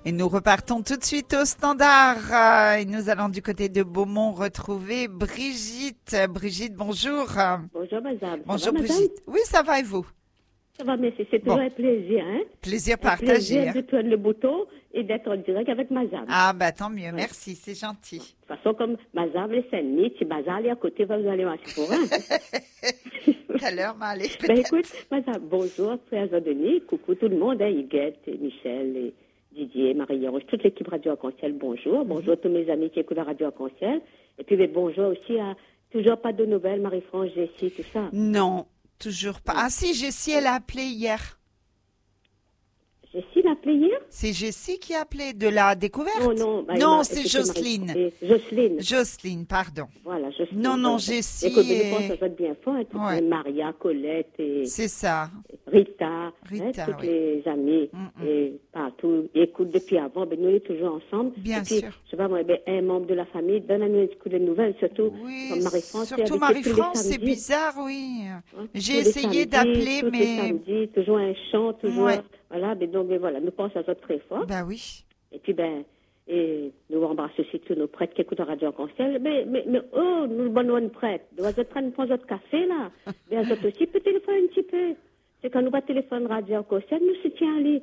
Et nous repartons tout de suite au standard. Et nous allons du côté de Beaumont retrouver Brigitte. Brigitte, bonjour. Bonjour, madame. Bonjour, Brigitte. Oui, ça va et vous? Ça va, merci. C'est toujours un plaisir, hein? Plaisir Un partagé. plaisir de tourner le bouton et d'être en direct avec madame. Ah, bah tant mieux, merci, c'est gentil. De toute façon, comme madame, les Saint-Denis, si bazar, à côté, vous allez marcher pour un. Tout à l'heure, mais allez, Ben écoute, madame, bonjour, frère Denis, coucou tout le monde, hein, Huguette, Michel, et Didier, Marie-Ange, toute l'équipe Radio Arc-en-Ciel, bonjour. Bonjour à tous mes amis qui écoutent la Radio Arc-en-Ciel. Et puis, ben, bonjour aussi à, toujours pas de nouvelles, Marie-France, Jessie, tout ça. Non, toujours pas. Ah si, Jessie, elle a appelé hier. Jessie l'a appelé hier? C'est Jessie qui a appelé de la découverte? Non, c'est Jocelyne. Jocelyne. Jocelyne, pardon. Voilà, Jocelyne. Non, Jessie. Écoute, je pense que ça va être bien fort. Hein, Maria, Colette et... C'est ça. Rita, toutes les amies et partout. Écoute, depuis avant, ben, nous sommes toujours ensemble. Bien et puis, sûr. Je sais pas, moi, ben, un membre de la famille donne à nous un coup de nouvelles, surtout comme Marie-France. Surtout Marie-France, c'est bizarre, oui. J'ai essayé d'appeler, mais... Les samedis, toujours un chant, toujours... Voilà, ben, donc, ben, voilà, nous pensons à ça très fort. Ben oui. Et puis, ben... Et nous embrassons aussi tous nos prêtres qui écoutent la Radio Arc-en-Ciel. Mais, nous bonnes prêtres. Nous allons prendre notre café, là. Mais nous aussi peut téléphoner un petit peu. C'est quand nous va téléphoner Radio Arc-en-Ciel, nous soutient les.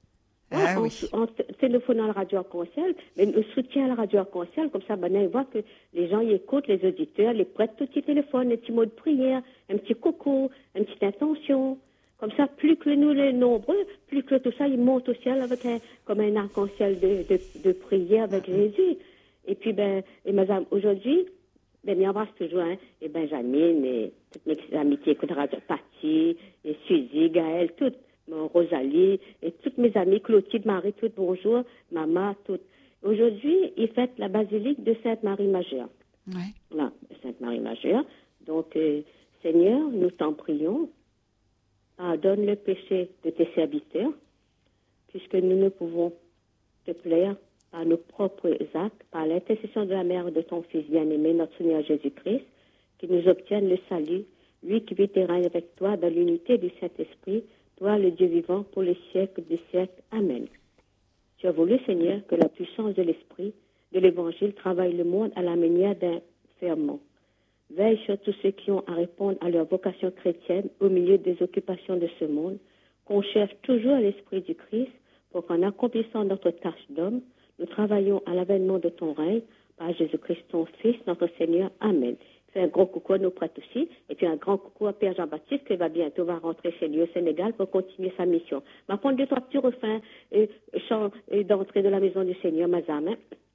En téléphonant à la Radio Arc-en-Ciel, mais nous soutient à la Radio Arc-en-Ciel, comme ça, ben, on voit que les gens y écoutent, les auditeurs, les prêtres, tout petit téléphone, un petit mot de prière, un petit coucou, une petite intention. Comme ça, plus que nous les nombreux, plus que tout ça, il monte au ciel avec comme un arc-en-ciel de prière avec Jésus. Et puis, ben, et madame, aujourd'hui, ben, on embrasse toujours, hein, et Benjamin, et toutes mes amies qui écoutent Radio Paty, et Suzy, Gaëlle, toutes, Rosalie, et toutes mes amies, Clotilde, Marie, toutes, bonjour, maman, toutes. Aujourd'hui, ils fêtent la basilique de Sainte-Marie-Majeure. Oui. Là, Sainte-Marie-Majeure. Donc, Seigneur, nous t'en prions. Pardonne le péché de tes serviteurs, puisque nous ne pouvons te plaire par nos propres actes, par l'intercession de la mère de ton Fils bien-aimé, notre Seigneur Jésus-Christ, qui nous obtienne le salut, lui qui vit et règne avec toi dans l'unité du Saint-Esprit, toi le Dieu vivant pour les siècles des siècles. Amen. Tu as voulu, Seigneur, que la puissance de l'Esprit, de l'Évangile, travaille le monde à la manière d'un ferment. Veille sur tous ceux qui ont à répondre à leur vocation chrétienne au milieu des occupations de ce monde, qu'on cherche toujours l'esprit du Christ pour qu'en accomplissant notre tâche d'homme, nous travaillions à l'avènement de ton règne par Jésus-Christ, ton Fils, notre Seigneur. Amen. Fais un gros coucou à nos prêtres aussi, et puis un grand coucou à Père Jean-Baptiste qui va bientôt rentrer chez lui au Sénégal pour continuer sa mission. Ma prendre 2-3 petits refrains chants d'entrée de la maison du Seigneur, Mazam.